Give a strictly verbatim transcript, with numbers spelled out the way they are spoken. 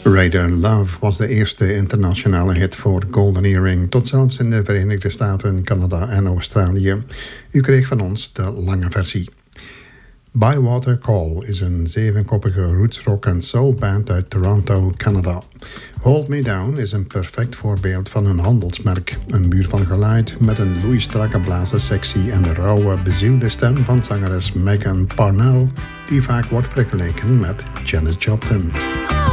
Radar Love was de eerste internationale hit voor Golden Earring, tot zelfs in de Verenigde Staten, Canada en Australië. U kreeg van ons de lange versie. Bywater Call is een zevenkoppige roots rock en soul band uit Toronto, Canada. Hold Me Down is een perfect voorbeeld van een handelsmerk. Een muur van geluid met een loeistrakke blazerssectie en de rauwe, bezielde stem van zangeres Megan Parnell, die vaak wordt vergeleken met Janis Joplin.